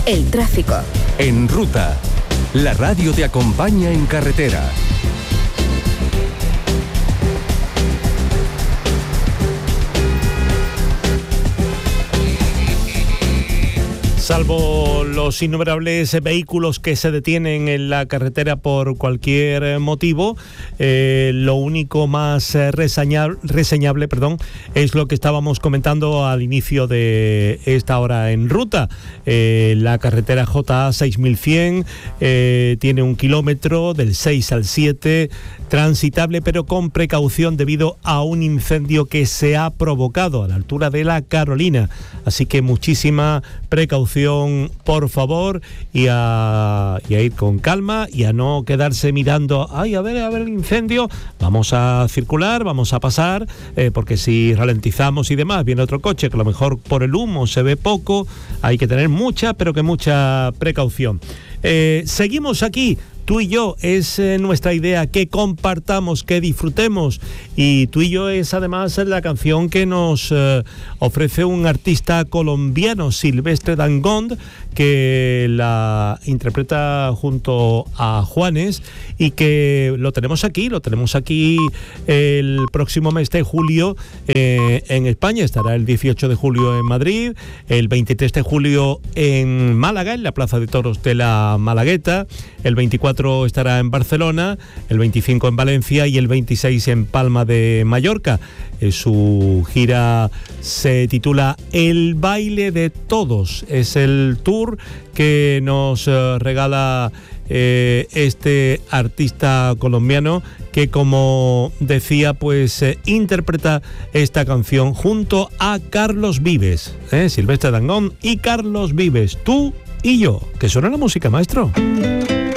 El tráfico. En Ruta, la radio te acompaña en carretera. Salvo los innumerables vehículos que se detienen en la carretera por cualquier motivo, lo único más reseñable, es lo que estábamos comentando al inicio de esta hora en Ruta. La carretera JA 6100 tiene 1 kilómetro del 6 al 7, transitable pero con precaución debido a un incendio que se ha provocado a la altura de la Carolina. Así que muchísima precaución, por favor, y a ir con calma y a no quedarse mirando, a ver el incendio. Vamos a circular, vamos a pasar, porque si ralentizamos y demás, viene otro coche que a lo mejor por el humo se ve poco. Hay que tener mucha precaución. Seguimos aquí. Tú y yo es nuestra idea, que compartamos, que disfrutemos, y Tú y yo es además la canción que nos ofrece un artista colombiano, Silvestre Dangond, que la interpreta junto a Juanes, y que lo tenemos aquí el próximo mes de julio en España. Estará el 18 de julio en Madrid, el 23 de julio en Málaga, en la Plaza de Toros de la Malagueta, el 24 estará en Barcelona, el 25 en Valencia y el 26 en Palma de Mallorca. Su gira se titula El baile de todos. Es el tour que nos regala este artista colombiano, que, como decía, interpreta esta canción junto a Carlos Vives, Silvestre Dangond y Carlos Vives. Tú y yo. Que suena la música, maestro.